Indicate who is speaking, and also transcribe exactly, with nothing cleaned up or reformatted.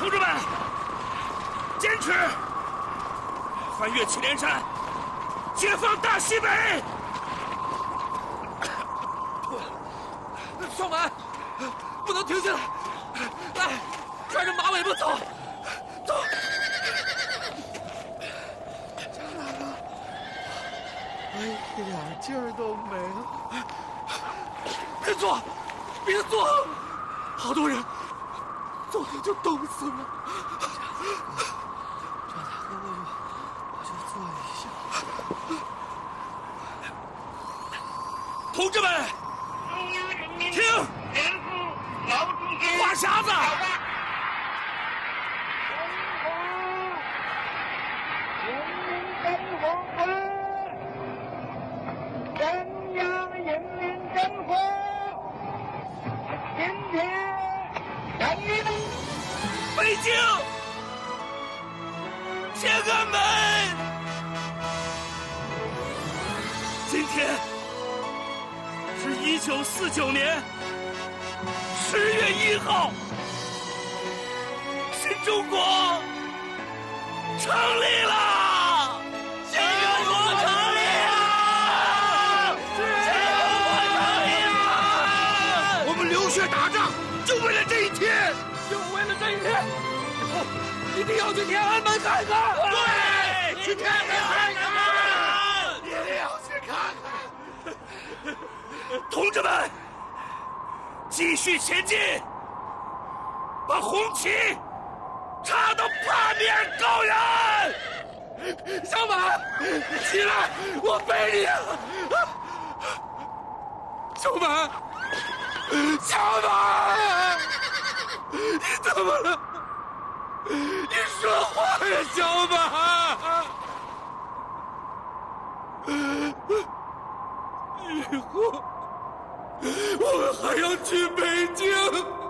Speaker 1: 同志们，坚持，翻越祁连山，解放大西北！
Speaker 2: 双满，不能停下来！来，拽着马尾巴走，走！
Speaker 3: 下来了，哎，一点劲儿都没了。
Speaker 2: 跟坐，别坐，好多人，坐着就冻死了。
Speaker 3: 这大哥我就我就坐一下。
Speaker 1: 同志们，听，话匣子。北京，天安门！今天是一九四九年十月一号，新中国成立了！新中国成立了！新中国成立了！我们流血打仗，就为了这一天。就为了这一天，以后一定要去天安门看看。对，去天安门看看，一定要去看看。同志们，继续前进，把红旗插到八面高原。小马，起来，我背你。小马，小马。你怎么了？你说话呀，小马！以后我们还要去北京。